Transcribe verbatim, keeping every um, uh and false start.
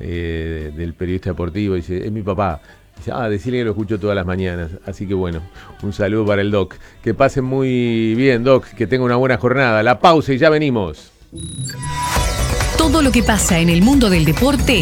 eh, del periodista deportivo, dice, es mi papá. Dice, ah, decirle que lo escucho todas las mañanas. Así que bueno, un saludo para el Doc. Que pasen muy bien, Doc, que tenga una buena jornada. La pausa y ya venimos. Todo lo que pasa en el mundo del deporte